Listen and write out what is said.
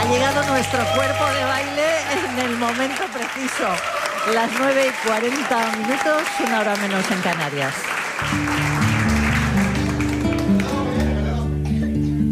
Ha llegado nuestro cuerpo de baile en el momento preciso. Las 9:40, 1 hora menos en Canarias.